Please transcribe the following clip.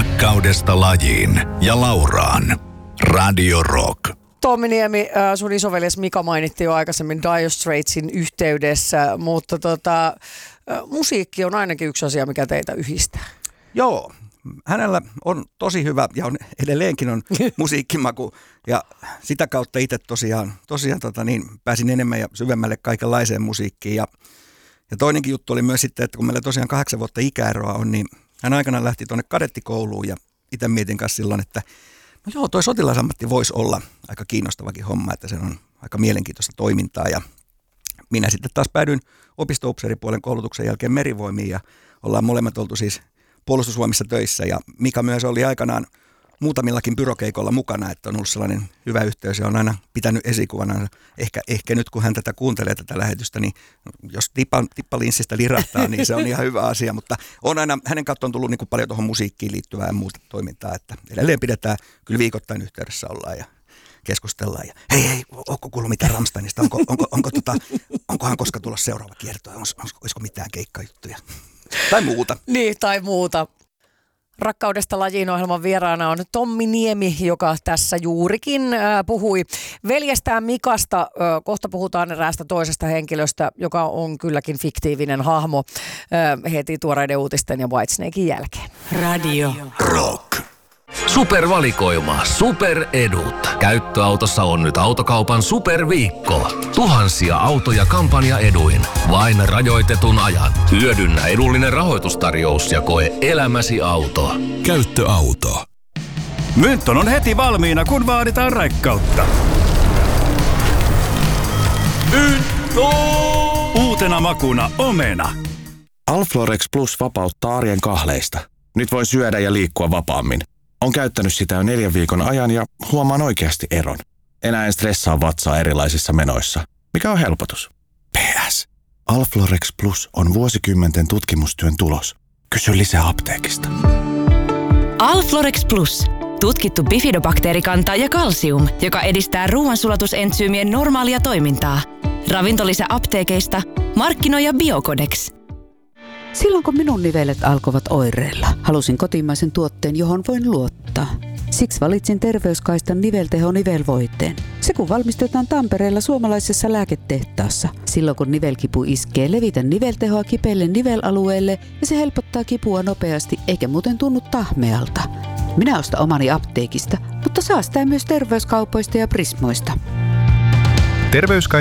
Rakkaudesta lajiin ja Lauraan. Radio Rock. Tommi Niemi, sun isoveljes Mika mainittiin jo aikaisemmin Dire Straitsin yhteydessä, mutta musiikki on ainakin yksi asia, mikä teitä yhdistää. Joo, hänellä on tosi hyvä ja edelleenkin on musiikkimaku ja sitä kautta itse tosiaan pääsin enemmän ja syvemmälle kaikenlaiseen musiikkiin. Ja toinenkin juttu oli myös sitten, että kun meillä tosiaan 8 vuotta ikäeroa on, niin hän aikanaan lähti tuonne kadettikouluun ja itse mietin kanssa silloin, että no joo, toi sotilasammatti voisi olla aika kiinnostavakin homma, että se on aika mielenkiintoista toimintaa ja minä sitten taas päädyin opisto-upseeripuolen koulutuksen jälkeen merivoimiin ja ollaan molemmat oltu siis puolustusvoimissa töissä ja Mika myös oli aikanaan muutamillakin byrokeikolla mukana, että on ollut sellainen hyvä yhteys ja on aina pitänyt esikuvana. Ehkä nyt kun hän tätä kuuntelee tätä lähetystä, niin jos tippa linssistä lirahtaa, niin se on ihan hyvä asia, mutta on aina, hänen kautta on tullut niin kuin paljon tuohon musiikkiin liittyvää ja muuta toimintaa, että edelleen pidetään, kyllä viikoittain yhteydessä ollaan ja keskustellaan ja hei, onko kuullut mitään Rammsteinista, onkohan koska tulla seuraava kierto, olisiko mitään keikkajuttuja tai muuta. Niin, tai muuta. Rakkaudesta lajiin -ohjelman vieraana on Tommi Niemi, joka tässä juurikin puhui veljestään Mikasta. Kohta puhutaan eräästä toisesta henkilöstä, joka on kylläkin fiktiivinen hahmo heti tuoreiden uutisten ja Whitesnaken jälkeen. Radio Rock. Supervalikoima, superedut. Käyttöautossa on nyt Autokaupan superviikko. Tuhansia autoja kampanjaeduin. Vain rajoitetun ajan. Hyödynnä edullinen rahoitustarjous ja koe elämäsi auto. Käyttöauto. Mynton on heti valmiina, kun vaaditaan raikkautta. Myntto! Uutena makuna omena. Alflorex Plus vapauttaa arjen kahleista. Nyt voi syödä ja liikkua vapaammin. On käyttänyt sitä jo 4 viikon ajan ja huomaan oikeasti eron. Enää en stressaa vatsaa erilaisissa menoissa. Mikä on helpotus? PS. Alflorex Plus on vuosikymmenten tutkimustyön tulos. Kysy lisää apteekista. Alflorex Plus. Tutkittu bifidobakteerikanta ja kalsium, joka edistää ruoansulatusentsyymien normaalia toimintaa. Ravintolisä apteekeista. Markkinoija Biocodex. Silloin kun minun nivelet alkoivat oireilla, halusin kotimaisen tuotteen, johon voin luottaa. Siksi valitsin Terveyskaistan nivelteho-nivelvoiteen. Se kun valmistetaan Tampereella suomalaisessa lääketehtaassa. Silloin kun nivelkipu iskee, levitä niveltehoa kipeille nivelalueelle ja se helpottaa kipua nopeasti eikä muuten tunnu tahmealta. Minä ostan omani apteekista, mutta saa sitä myös terveyskaupoista ja Prismoista.